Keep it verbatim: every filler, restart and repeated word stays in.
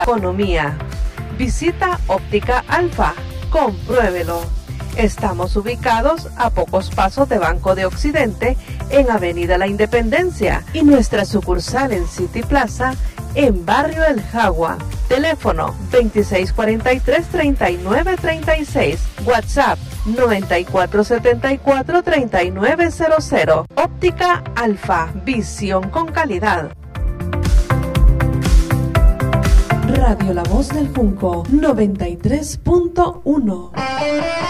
Economía. Visita Óptica Alfa. Compruébelo. Estamos ubicados a pocos pasos de Banco de Occidente en Avenida La Independencia y nuestra sucursal en City Plaza en Barrio El Jagua. Teléfono veintiséis cuarenta y tres, treinta y nueve treinta y seis. WhatsApp noventa y cuatro setenta y cuatro, treinta y nueve cero cero. Óptica Alfa. Visión con calidad. Radio La Voz del Junco noventa y tres punto uno.